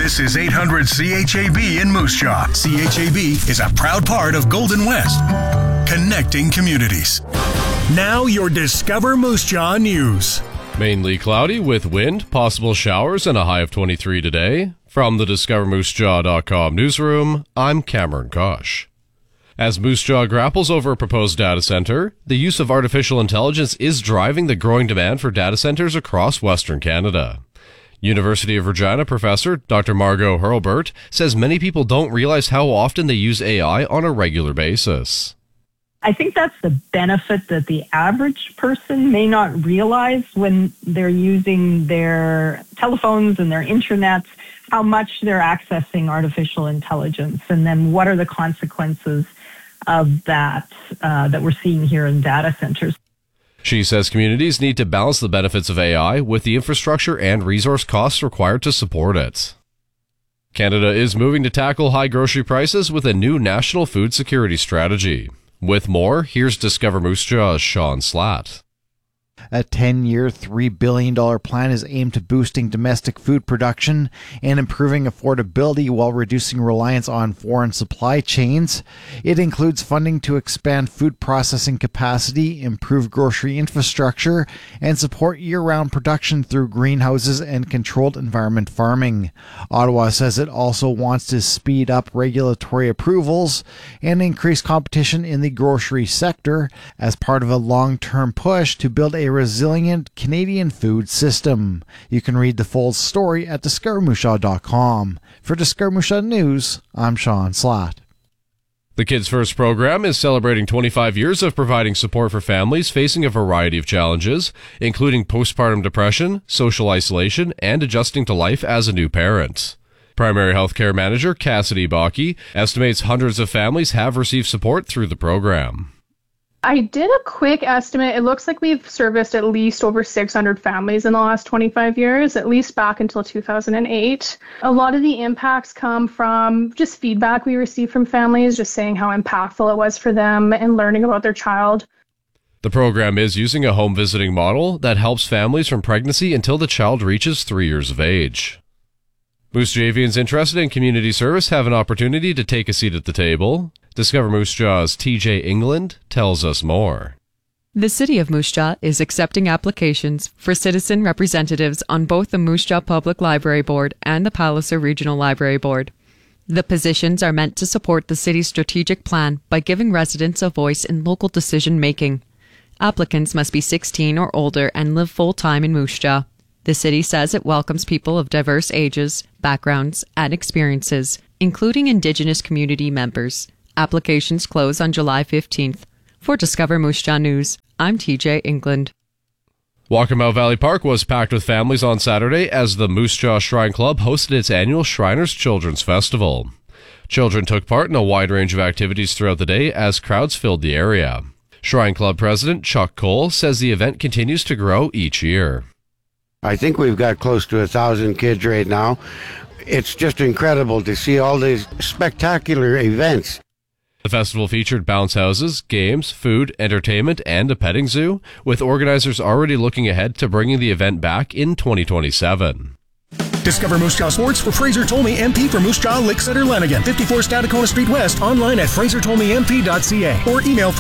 This is 800 CHAB in Moose Jaw. CHAB is a proud part of Golden West, connecting communities. Now your Discover Moose Jaw news. Mainly cloudy with wind, possible showers, and a high of 23 today. From the DiscoverMooseJaw.com newsroom, I'm Cameron Kosh. As Moose Jaw grapples over a proposed data center, the use of artificial intelligence is driving the growing demand for data centers across Western Canada. University of Regina professor Dr. Margot Hurlbert says many people don't realize how often they use AI on a regular basis. I think that's the benefit that the average person may not realize when they're using their telephones and their internets, how much they're accessing artificial intelligence, and then what are the consequences of that that we're seeing here in data centers. She says communities need to balance the benefits of AI with the infrastructure and resource costs required to support it. Canada is moving to tackle high grocery prices with a new national food security strategy. With more, here's Discover Moose Jaw's Sean Slatt. A 10-year, $3 billion plan is aimed at boosting domestic food production and improving affordability while reducing reliance on foreign supply chains. It includes funding to expand food processing capacity, improve grocery infrastructure, and support year-round production through greenhouses and controlled environment farming. Ottawa says it also wants to speed up regulatory approvals and increase competition in the grocery sector as part of a long-term push to build a resilient Canadian food system. You can read the full story at DiscoverMooseJaw.com. For Discover Moose Jaw News, I'm Sean Slatt. The Kids First program is celebrating 25 years of providing support for families facing a variety of challenges, including postpartum depression, social isolation, and adjusting to life as a new parent. Primary Healthcare Manager Cassidy Bakke estimates hundreds of families have received support through the program. I did a quick estimate. It looks like we've serviced at least over 600 families in the last 25 years, at least back until 2008. A lot of the impacts come from just feedback we receive from families, just saying how impactful it was for them and learning about their child. The program is using a home visiting model that helps families from pregnancy until the child reaches 3 years of age. Moose Javians interested in community service have an opportunity to take a seat at the table. Discover Moose Jaw's TJ England tells us more. The City of Moose Jaw is accepting applications for citizen representatives on both the Moose Jaw Public Library Board and the Palliser Regional Library Board. The positions are meant to support the city's strategic plan by giving residents a voice in local decision-making. Applicants must be 16 or older and live full-time in Moose Jaw. The city says it welcomes people of diverse ages, backgrounds, and experiences, including Indigenous community members. Applications close on July 15th. For Discover Moose Jaw News, I'm TJ England. Walkabout Valley Park was packed with families on Saturday as the Moose Jaw Shrine Club hosted its annual Shriners Children's Festival. Children took part in a wide range of activities throughout the day as crowds filled the area. Shrine Club President Chuck Cole says the event continues to grow each year. I think we've got close to 1,000 kids right now. It's just incredible to see all these spectacular events. The festival featured bounce houses, games, food, entertainment, and a petting zoo, with organizers already looking ahead to bringing the event back in 2027. Discover Moose Jaw Sports for Fraser Tolmie MP for Moose Jaw, Licksetter, Lanigan. 54 Stadacona Street West. Online at frasertolmiemp.ca or email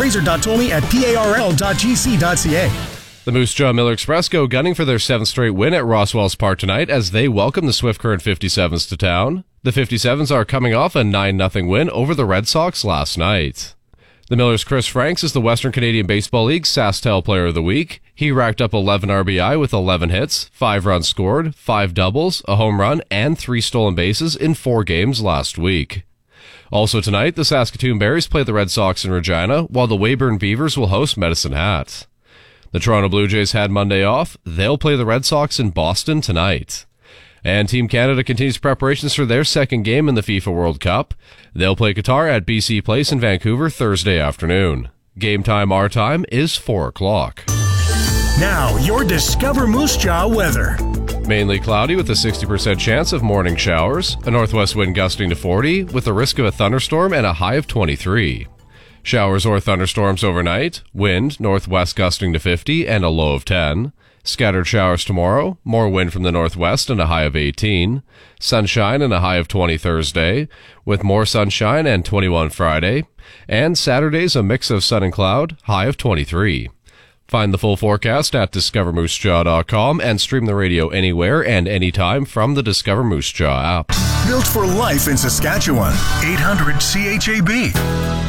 fraser.tolmie@parl.gc.ca. The Moose Jaw Miller Express go gunning for their 7th straight win at Roswells Park tonight as they welcome the Swift Current 57s to town. The 57s are coming off a 9-0 win over the Red Sox last night. The Millers' Chris Franks is the Western Canadian Baseball League SaskTel Player of the Week. He racked up 11 RBI with 11 hits, 5 runs scored, 5 doubles, a home run, and 3 stolen bases in 4 games last week. Also tonight, the Saskatoon Berries play the Red Sox in Regina, while the Weyburn Beavers will host Medicine Hat. The Toronto Blue Jays had Monday off. They'll play the Red Sox in Boston tonight. And Team Canada continues preparations for their second game in the FIFA World Cup. They'll play Qatar at BC Place in Vancouver Thursday afternoon. Game time, our time, is 4 o'clock. Now, your Discover Moose Jaw weather. Mainly cloudy with a 60% chance of morning showers, a northwest wind gusting to 40 with a risk of a thunderstorm and a high of 23. Showers or thunderstorms overnight, wind northwest gusting to 50 and a low of 10. Scattered showers tomorrow, more wind from the northwest and a high of 18. Sunshine and a high of 20 Thursday, with more sunshine and 21 Friday. And Saturday's a mix of sun and cloud, high of 23. Find the full forecast at discovermoosejaw.com and stream the radio anywhere and anytime from the Discover Moose Jaw app. Built for life in Saskatchewan. 800 CHAB.